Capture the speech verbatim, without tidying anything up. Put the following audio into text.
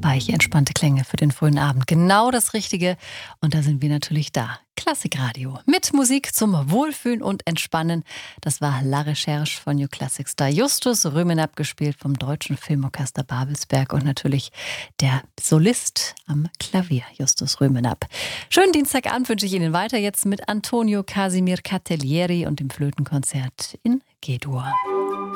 Weiche, entspannte Klänge für den frühen Abend. Genau das Richtige. Und da sind wir natürlich da. Klassikradio. Mit Musik zum Wohlfühlen und Entspannen. Das war La Recherche von New Classic Star Justus Rümenab, gespielt vom Deutschen Filmorchester Babelsberg. Und natürlich der Solist am Klavier, Justus Rümenab. Schönen Dienstagabend wünsche ich Ihnen weiter jetzt mit Antonio Casimir Cattellieri und dem Flötenkonzert in G-Dur.